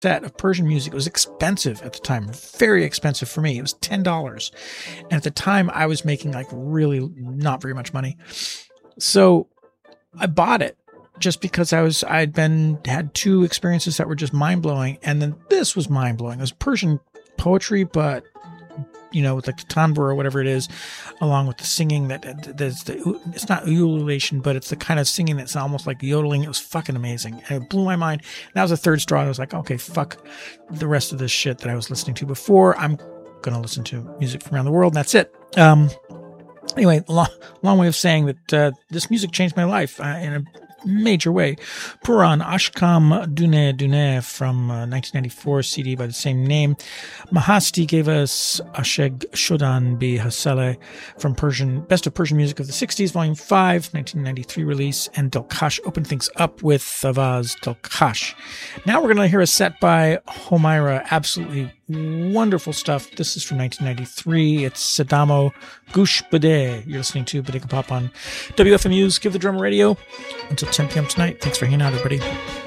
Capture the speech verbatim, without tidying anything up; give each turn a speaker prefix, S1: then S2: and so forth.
S1: set of Persian music. It was expensive at the time, very expensive for me. It was ten dollars. And at the time I was making like really not very much money. So I bought it just because I was, I'd been, had two experiences that were just mind blowing. And then this was mind blowing. It was Persian poetry, but you know, with like the tanbur or whatever it is, along with the singing that there's the, it's not ululation, but it's the kind of singing that's almost like yodeling. It was fucking amazing. And it blew my mind. And that was the third straw. I was like, okay, fuck the rest of this shit that I was listening to before. I'm going to listen to music from around the world. And that's it. Um, anyway, long, long way of saying that, uh, this music changed my life uh, in a major way. Puran Ashkam Dune Dune from uh, nineteen ninety-four C D by the same name. Mahasti gave us Asheg Shodan Bi Hasele from Persian Best of Persian Music of the sixties, Volume five, nineteen ninety-three release, and Delkash opened things up with Avaz Delkash. Now we're going to hear a set by Homaira. Absolutely wonderful stuff. This is from nineteen ninety-three. It's Sadamo Gush Bade. You're listening to Bodega Pop on W F M U's Give the Drummer Radio. Until ten p.m. tonight. Thanks for hanging out, everybody.